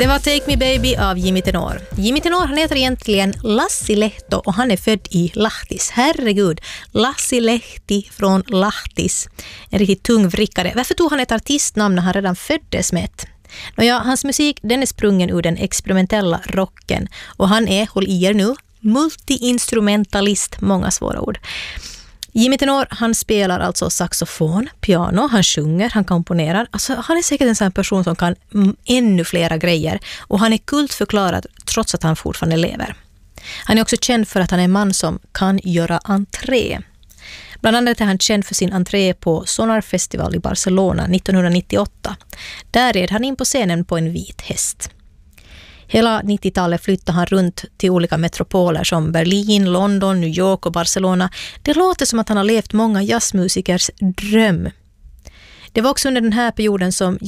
Det var Take Me Baby av Jimmy Tenor. Jimmy Tenor, han heter egentligen Lassi Lehto och han är född i Lahtis. Herregud, Lassi Lehti från Lahtis. En riktigt tung vrickare. Varför tog han ett artistnamn när han redan föddes med ett? Hans musik, den är sprungen ur den experimentella rocken. Och han är, håll i er nu, multiinstrumentalist, många svåra ord. Jimmy Tenor, han spelar alltså saxofon, piano, han sjunger, han komponerar. Alltså, han är säkert en sån person som kan ännu flera grejer. Och han är kultförklarad trots att han fortfarande lever. Han är också känd för att han är en man som kan göra entré. Bland annat är han känd för sin entré på Sonar Festival i Barcelona 1998. Där red han in på scenen på en vit häst. Hela 90-talet flyttade han runt till olika metropoler som Berlin, London, New York och Barcelona. Det låter som att han har levt många jazzmusikers dröm. Det var också under den här perioden som